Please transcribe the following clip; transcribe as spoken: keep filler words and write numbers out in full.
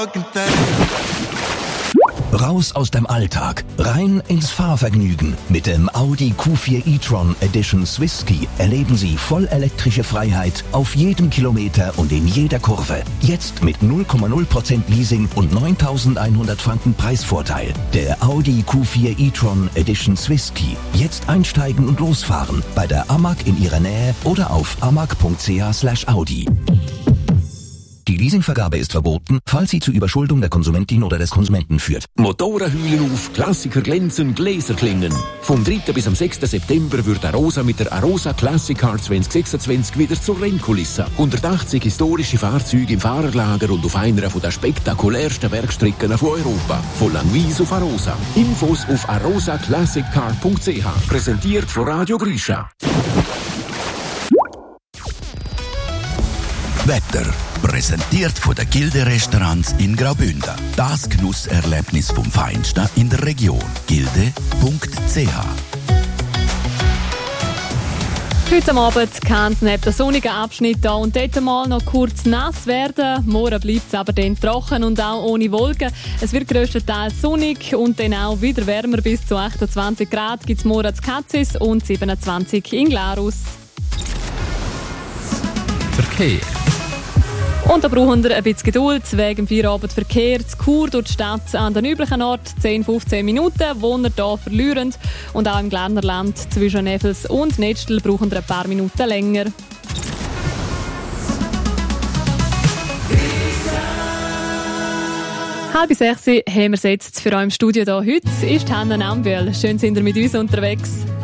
Raus aus dem Alltag, rein ins Fahrvergnügen. Mit dem Audi Q vier e-tron Edition Swisski erleben Sie vollelektrische Freiheit auf jedem Kilometer und in jeder Kurve. Jetzt mit null Komma null Prozent Leasing und neuntausendeinhundert Franken Preisvorteil. Der Audi Q vier e-tron Edition Swisski. Jetzt einsteigen und losfahren bei der A M A G in Ihrer Nähe oder auf amag punkt c h slash audi. Die Leasingvergabe ist verboten, falls sie zu Überschuldung der Konsumentin oder des Konsumenten führt. Motoren heulen auf, Klassiker glänzen, Gläser klingen. Vom dritten bis am sechsten September wird Arosa mit der Arosa Classic Car zwanzig sechsundzwanzig wieder zur Rennkulisse. hundertachtzig historische Fahrzeuge im Fahrerlager und auf einer der spektakulärsten Werkstrecken von Europa. Von Langwies auf Arosa. Infos auf arosa classic car punkt c h. Präsentiert von Radio Grisha. Wetter. Präsentiert von den Gilde-Restaurants in Graubünden. Das Genusserlebnis vom Feinsten in der Region. gilde punkt c h. Heute Abend kann es neben den sonnigen Abschnitt da und dort mal noch kurz nass werden. Morgen bleibt es aber dann trocken und auch ohne Wolken. Es wird grösstenteils sonnig und dann auch wieder wärmer. Bis zu achtundzwanzig Grad gibt es morgen zu Katzis und siebenundzwanzig in Glarus. Verkehr. Und da brauchen wir ein bisschen Geduld. Wegen dem Feierabendverkehr zu Chur durch die Stadt an den üblichen Ort zehn bis fünfzehn Minuten, wo wir hier verlieren. Und auch im Glarner Land zwischen Neffels und Nettstel brauchen wir ein paar Minuten länger. Halb sechs haben wir es jetzt für euch im Studio hier. Heute ist Hanna Nambiel. Schön sind ihr mit uns unterwegs.